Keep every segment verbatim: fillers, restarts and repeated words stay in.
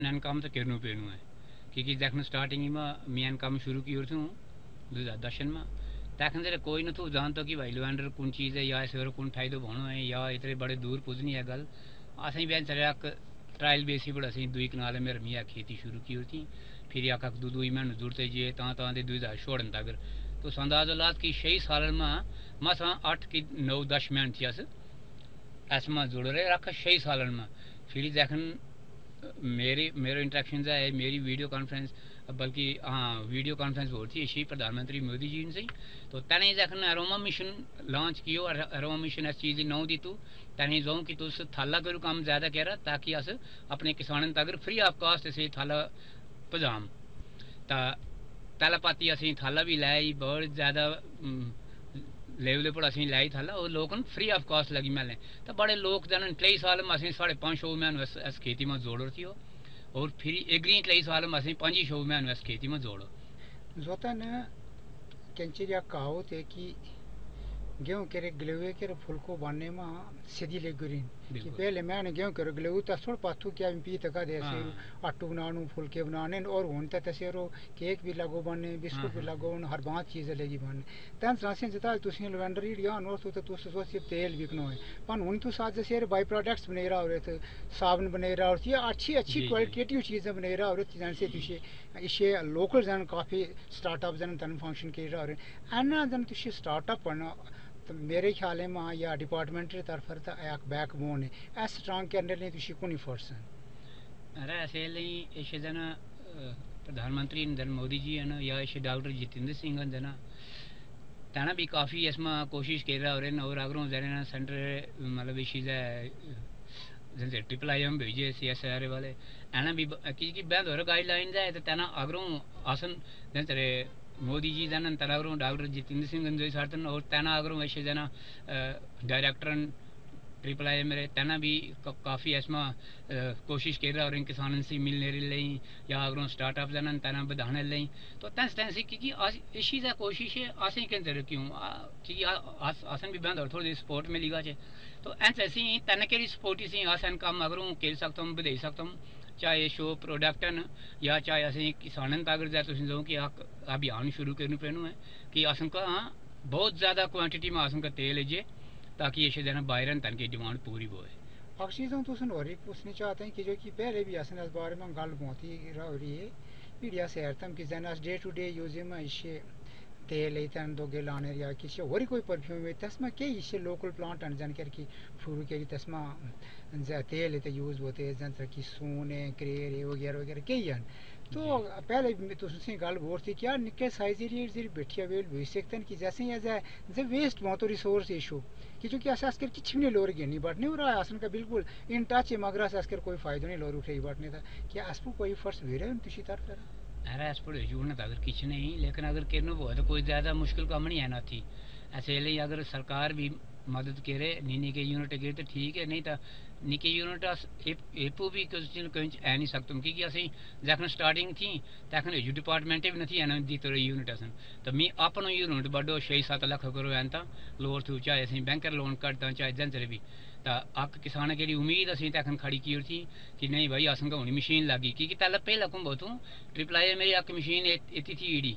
नैन काम तो करनु पेनु है क्योंकि देखना स्टार्टिंग में मियान काम शुरू की थी दो हजार दर्शन में तखन से कोई न तू जानता कि भाई लवेंडर कौन चीज़ है या इसे कौन फायदो भोनो है या इतने बड़े दूर पुजनी है गल असें बैन चले ट्रायल बेसी पर असें दुई कनाल मेरे मियाँ खेती शुरू की थी फिर आख दू दुई महीने जुड़ते जे ता ता दे दुई हजार छोड़न तगर तो अंदाजा लात कि छह साल में मसा अठ की नौ दस महीने थी अस ऐसा जुड़ रहे रख छह साल में फिर देखन मेरी मेरे इंट्रैक्शन है मेरी वीडियो कॉन्फ्रेंस बल्कि हाँ वीडियो कॉन्फ्रेंस हो थी इसी प्रधानमंत्री मोदी जी से तो तने जखन अरोमा मिशन लॉन्च कियो अरोमा मिशन इस चीज़ नौ दी तू तने जो कि तुस थाला करो काम ज़्यादा कह रहा ताकि अस अपने किसानों तक फ्री ऑफ कॉस्ट से थाला पजाम ता तला पाती असी थाला भी लाई बहुत ज़्यादा लेवल पर असी लाई थाला और लोग फ्री ऑफ कॉस्ट लगी मैंने तो बड़े लोग जन कई साल में असी साढ़े पाँच सौ में इस खेती में जोड़ो थी और फिर एग्री कई साल में असी पाँच सौ में इस खेती में जोड़ो जोता न केंचरिया कहावत है कि गेहूं के गिलवे के फुलको बनने में सीधी ले गुरीन कि पहले मैंने गेहूं के गिलवे तो थोड़ा पाथू क्या पी तका दे से आटू बनानू फुलके बनाने और होता तसेरो केक भी लगो बनने बिस्कुट भी लगो हर बात चीज़ें लगी बनने तन राशि जता तुसी लवेंडर ही डियान और तो तुस सो सिर्फ तेल बिकनो है पन हुन तो साथ जैसे बाई प्रोडक्ट्स बने रहा और तो साबुन बने रहा और ये अच्छी अच्छी क्वालिटेटिव चीज़ें बने रहा और जन से तुझे इसे लोकल जन काफ़ी स्टार्टअप जन तन फंक्शन कर रहा और अन्ना जन तुझे स्टार्टअप पढ़ना तो मेरे ख्याल में या डिपार्टमेंट की तरफ एक बैकबोन है स्ट्रांग करने लिए तुझे कौन फोर्स अरे ऐसे ऐसे जना प्रधानमंत्री जन मोदी जी है ना या ऐसे डॉक्टर जितेंद्र सिंह है जना तना भी काफ़ी इसमें कोशिश कर रहा और और अगर जन सेंटर मतलब इसी जैसे ट्रिपल आई एम भेजे सी एस आर वाले एना भी क्योंकि बैंक और गाइडलाइन जाए तो तना अगरों आसन जैसे मोदी जी जन तना अगरों डॉक्टर जितेंद्र सिंह जो सार्थन और तना अगरों वैसे जना डायरेक्टर ट्रिपल आई मेरे तना भी काफ़ी इसमें कोशिश कर रहा और इन किसानों से मिलने रही या अगर स्टार्टअप जन तना बढ़ाने ली तो तंस तंस क्योंकि इसी का कोशिश है असें क्यों क्यों क्योंकि आसन भी बंद और थोड़ी सपोर्ट मिली गा तो ऐसे ऐसी तन के सपोर्ट से आसन काम अगर कर सकता हूँ बढ़ाई सकता हूँ चाहे शो प्रोडक्ट न या चाहे असें किसानन तक जाए तुम जो कि अभियान शुरू करने पैनू है कि असन का हाँ बहुत ज़्यादा क्वांटिटी में असन का तेल है जे ताकि ये देना बाहर तन की डिमांड पूरी हो अक्सर चीज़ों तो और एक पूछना चाहते हैं कि जो कि पहले भी असन इस बारे में गल बहुत ही रही है मीडिया से हरतम कि जन डे टू डे यूज में इसे तेल तन दो लाने या किसी और कोई परफ्यूम है तस्मा के इसे लोकल प्लांट जन कर की शुरू करी तस्मा तेल है यूज होते जन की सून है क्रेर है वगैरह वगैरह कई हैं तो पहले तो गल बोर थी क्या निके साइज जी बैठिया वेल भेज सकते हैं कि जैसे ही जाए जब वेस्ट बहुत रिसोर्स इशू कि जो कि अस कर किच नहीं लोर गिनी बटने और आसन का बिल्कुल इन टच है मगर अस कर कोई फायदा नहीं लोर उठे बटने था क्या अस कोई फर्स भी रहे तुझी तरफ अरे एस पर जुड़ना था अगर किच नहीं लेकिन अगर कहना वो तो कोई ज़्यादा मुश्किल काम नहीं है ना थी ऐसे लिए अगर सरकार भी मदद करे नी के यूनिट गिर तो ठीक है नहीं तो निके यूनिट एपू भी कहीं है नहीं सकता क्योंकि असी जखन स्टार्टिंग थी तखन एजू डिपार्टमेंट भी नहीं है दी तो यूनिट असन तो मैं अपन यूनिट बड़ो छः सात लख करो है लोअर थू चाहे अं बैंक लोन कटता चाहे जंचर भी तो अक किसान की उम्मीद असी तखन खड़ी की थी कि नहीं भाई असन का हूँ मशीन लगी क्योंकि तल पहले कुम बहुत ट्रिपल आई मेरी अक मशीन इतनी थी ईडी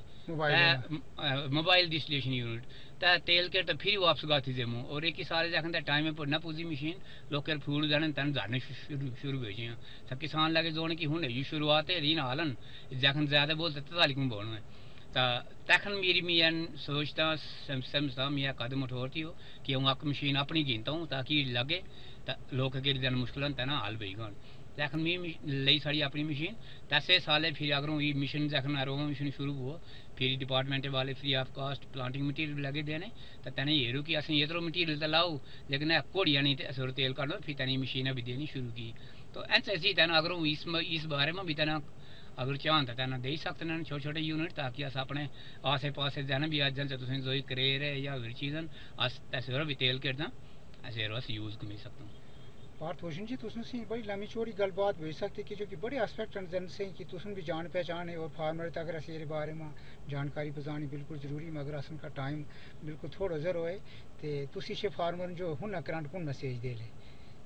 मोबाइल डिस्टिलेशन यूनिट तो तेल के तो फिर वापस गाती जे मुँह और एक ही सारे जखन टाइम पर न पुजी मशीन लोग फूल जाने तन जाने शुरू शुरू भेजे सब किसान लगे जोड़ने की हूँ शुरुआत है रीन हालन जखन ज़्यादा बोलते ततालिक बोलना है तो तखन मेरी मियाँ सोचता समझता मियाँ कदम उठोती हो कि हूँ अक मशीन अपनी गिनता हूँ ताकि लगे तो लोग के जन मुश्किल तना हल बई गन जखन मैं ली साड़ी अपनी मशीन दसे साल फिर अगर ये मिशन जखन अरोमा मिशन शुरू हो फिर डिपार्टमेंट वाले free of cost planting material लगे देने तो तने हेरू कि असं इतरो मटीरियल तो लाओ लेकिन घोड़िया नहीं असर तेल काटो फिर तनी मशीनें भी देनी शुरू की तो ऐसे ऐसी तना अगर इस इस बारे में भी तना अगर चाहन तो तना दे सकते हैं छोटे छोटे यूनिट ताकि अस अपने आसे पासे जन भी अजन से तुम जो करेर है या हर चीज़न अस तस्वीर भी तेल करदा अस अस यूज़ कमी सकता हूँ और तुम जी तुम सी बड़ी लम्बी चौड़ी गलबात भेज सकते कि जो कि बड़े एस्पेक्ट जन से कि तुम भी जान पहचान है और फार्मर तक अस ये बारे में जानकारी पजानी बिल्कुल जरूरी मगर असन का टाइम बिल्कुल थोड़ा जरो है तो तुसी शे फार्मर जो हूँ ना करंट कौन मैसेज दे ले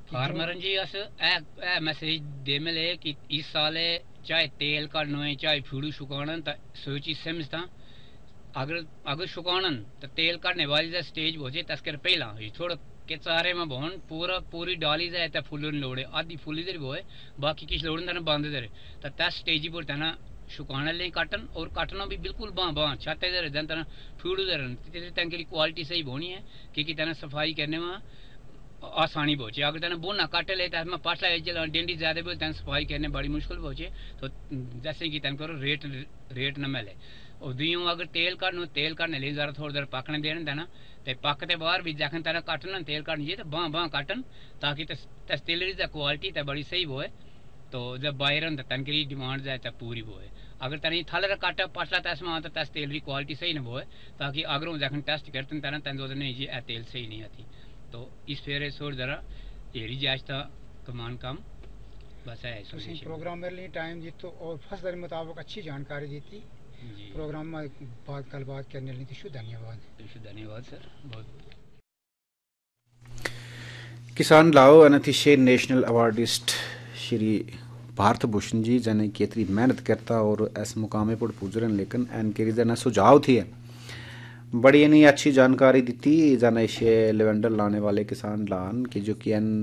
फार्मर जी अस ए मैसेज दे मिले कि इस साल चाहे तेल कड़न चाहे फीड़ू शुकान सोची समझ ता अगर अगर शुकान तो तेल कड़ने वाली स्टेज पहुंचे तस्कर पहला थोड़ा के चारे में बोन पूरा पूरी डाली जाए तो फुल लोड़े आधी फुली दे बोए बाकी किस लोड़ ना बंद दे तो तस स्टेज पर तना शुकाने ले काटन और काटना भी बिल्कुल बाँ बाँ छाते दे रहे तना फीड़ू दे रहे तन की क्वालिटी सही बोनी है क्योंकि तना सफाई करने में आसानी पहुंचे अगर तेने बोना काटे ले तो पाटला चला डेंडी ज्यादा बोल तेन सफाई करने बड़ी मुश्किल पहुंचे तो जैसे कि तेन करो रेट रेट न मिले और दूं अगर तेल काटना तेल काटने लिए जरा थोड़ी देर पकने देने देना तो पकते बाहर भी जखन तेना काटना तेल काटनी चाहिए तो बाँ बाँ काटन ताकि तस तेलरी की क्वालिटी तो बड़ी सही बोए तो जब बाहर तो तन के लिए डिमांड जाए तो पूरी बोए अगर तेन थल काटा पाटला तस में आता तस तेल की क्वालिटी सही न बोए ताकि अगर जखन टेस्ट करते तेना तेन दो नहीं जी ए तेल सही नहीं आती तो इस फेरे सोच जरा एरी जायजता कमान कम बस है प्रोग्राम मेरे लिए टाइम दी तो और फसल के मुताबिक अच्छी जानकारी दी थी प्रोग्राम में बात कल बात करने लिए शुभ धन्यवाद शुभ धन्यवाद सर बहुत किसान लाओ अतिशय नेशनल अवार्डिस्ट श्री भारत भूषण जी जने केतरी मेहनत करता और इस मुकामे पर पुजरन लेकिन एन के जना सुझाव थी है बड़ी नहीं अच्छी जानकारी दी जाना इसे लेवेंडर लाने वाले किसान लान कि जो कि एन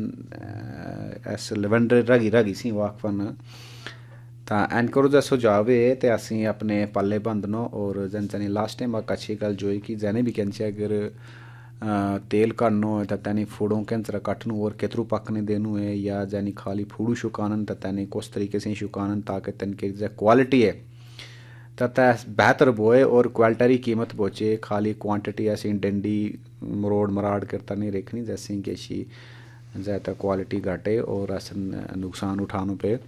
एस लेवेंडर रगी रगी सी वाकफन ता एन करो जो सुझाव है तो असी अपने पल्ले बंदनो और जन जनी लास्ट टाइम अच्छी गल जो है कि जने भी कहते अगर तेल काटनो है तो तैनी फूड़ों के अंतर कटनू और कितरू पकने देनू है या जनी खाली फूड़ू शुकानन तो तैनी किस तरीके से शुकानन ताकि तन की क्वालिटी है तथा बेहतर बोए और क्वालिटी कीमत बोचे खाली क्वांटिटी ऐसी डंडी मरोड़ मराड़ करता नहीं रखनी जैसे कि ऐसी ज़्यादा क्वालिटी घटे और ऐसा नुकसान उठाने पे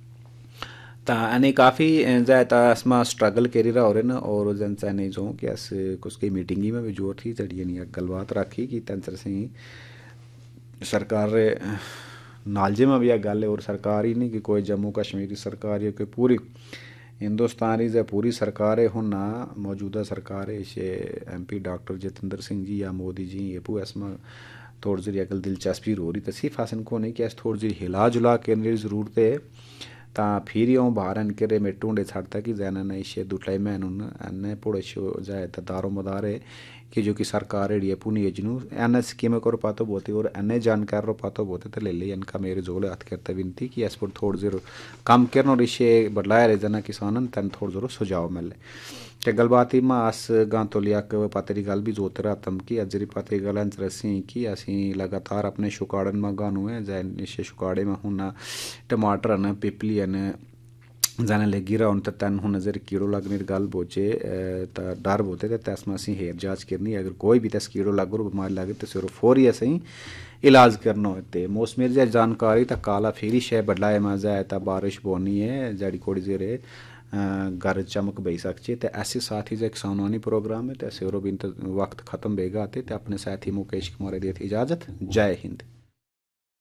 ता यानी काफ़ी ज़्यादा इसमें स्ट्रगल करी रहा और ना और जन से नहीं जो कि ऐस कुछ की मीटिंग में भी जोर थी जड़ी नहीं गलबात रखी कि तंत्र से सरकार नालजे में भी गल है और सरकार ही नहीं कि कोई जम्मू कश्मीर की सरकार या कोई पूरी हिंदुस्तान ही पूरी सरकार है होना मौजूदा सरकार है इसे M P doctor Jitendra Singh ji या मोदी जी ये पू इसमें थोड़ी सी अकल दिलचस्पी हो रही तो सिर्फ हसन को नहीं कि ऐसे थोड़ी सी हिला जुला करने की ज़रूरत है ता फिर यूँ बाहर एन के मेटूंडे छाड़ता कि जैन न इसे दुटाई मैन एन पुड़े जाए दारो मदारे कि जो कि सरकार है पुनी यजनू एन स्कीम करो पातो बोते और एन जानकार रो पातो बोते तो ले ले इनका मेरे जोले हाथ करते विनती कि एस पर थोड़ी जरूर कम करना और इसे बदलाया रहे जना किसान तन थोड़ा जरूर सुझाव मिले के गलबात में आस गां तो लिया पातरी गल भी जोते रहा तम की अजरी पातरी गल रसी की असी लगातार अपने शुकाड़न में गानू है जैन इसे शुकाड़े में होना टमाटर न पिपली न जाने ले गिरा उन तन हूँ नज़र कीड़ो लगने गल बोचे तो डर बोते थे तस में असी हेर जांच करनी अगर कोई भी तस कीड़ो लग बीमारी लगे तो सिर्फ फौरी असी इलाज करना होते मौसमी जै जानकारी तो काला फिर शह बदलाए में जाए तो बारिश बोनी है जड़ी कोड़ी जेरे घर चमक बही सकचे तो ऐसे साथ ही जो किसानवानी प्रोग्राम है तो ऐसे और भी वक्त खत्म बेगा आते तो अपने साथी मुकेश कुमार दी इजाज़त जय हिंद।